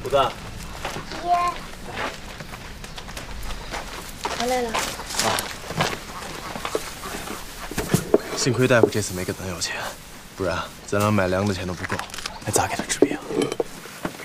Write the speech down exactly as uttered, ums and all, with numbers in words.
虎子， 爹，回来了。 啊，幸亏大夫这次没跟咱要钱，不然咱俩买粮的钱都不够，还咋给他治病？